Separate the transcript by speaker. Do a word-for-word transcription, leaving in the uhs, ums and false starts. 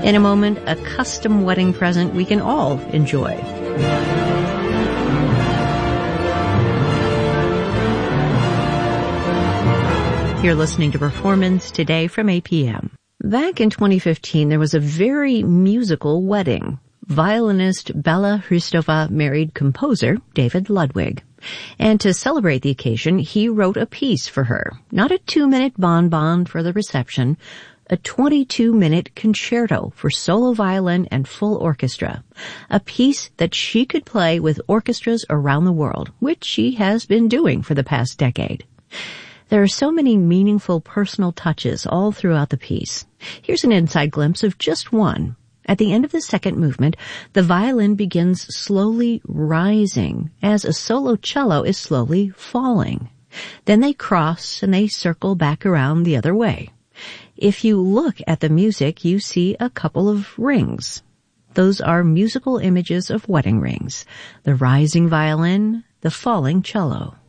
Speaker 1: In a moment, a custom wedding present we can all enjoy. You're listening to Performance Today from A P M. Back in twenty fifteen, there was a very musical wedding. Violinist Bela Hristova married composer David Ludwig. And to celebrate the occasion, he wrote a piece for her. Not a two-minute bonbon for the reception, a twenty-two minute concerto for solo violin and full orchestra. A piece that she could play with orchestras around the world, which she has been doing for the past decade. There are so many meaningful personal touches all throughout the piece. Here's an inside glimpse of just one. At the end of the second movement, the violin begins slowly rising as a solo cello is slowly falling. Then they cross and they circle back around the other way. If you look at the music, you see a couple of rings. Those are musical images of wedding rings. The rising violin, the falling cello.